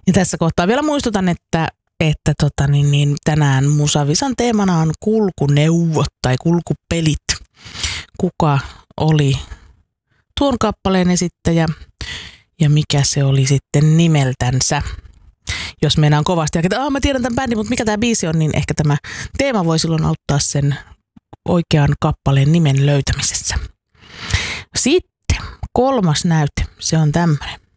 Ja tässä kohtaa vielä muistutan, että tänään Musavisan teemana on kulkuneuvot tai kulkupelit. Kuka oli tuon kappaleen esittäjä ja mikä se oli sitten nimeltänsä. Jos meinaan kovasti, että mä tiedän tämän bändin, mutta mikä tämä biisi on, niin ehkä tämä teema voi silloin auttaa sen oikean kappaleen nimen löytämisessä. Sitten 3. näyte, se on tämmöinen.